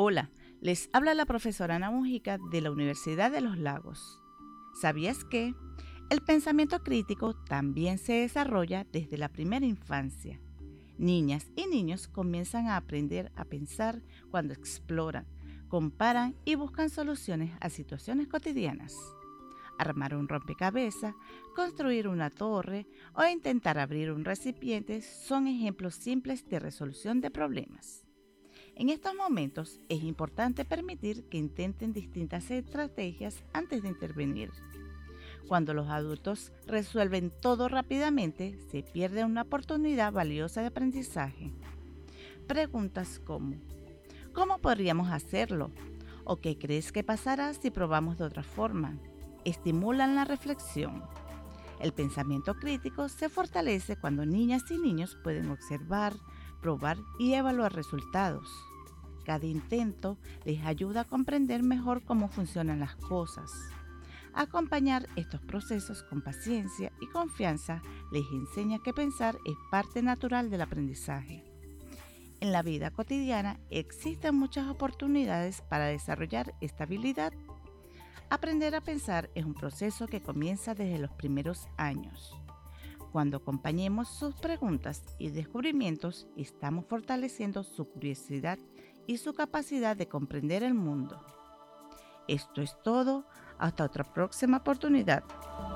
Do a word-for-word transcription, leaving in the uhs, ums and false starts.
Hola, les habla la profesora Ana Mujica de la Universidad de los Lagos. ¿Sabías que el pensamiento crítico también se desarrolla desde la primera infancia? Niñas y niños comienzan a aprender a pensar cuando exploran, comparan y buscan soluciones a situaciones cotidianas. Armar un rompecabezas, construir una torre o intentar abrir un recipiente son ejemplos simples de resolución de problemas. En estos momentos es importante permitir que intenten distintas estrategias antes de intervenir. Cuando los adultos resuelven todo rápidamente, se pierde una oportunidad valiosa de aprendizaje. Preguntas como ¿cómo podríamos hacerlo? ¿O qué crees que pasará si probamos de otra forma? Estimulan la reflexión. El pensamiento crítico se fortalece cuando niñas y niños pueden observar, probar y evaluar resultados. Cada intento les ayuda a comprender mejor cómo funcionan las cosas. Acompañar estos procesos con paciencia y confianza les enseña que pensar es parte natural del aprendizaje. En la vida cotidiana existen muchas oportunidades para desarrollar esta habilidad. Aprender a pensar es un proceso que comienza desde los primeros años. Cuando acompañemos sus preguntas y descubrimientos, estamos fortaleciendo su curiosidad y su capacidad de comprender el mundo. Esto es todo. Hasta otra próxima oportunidad.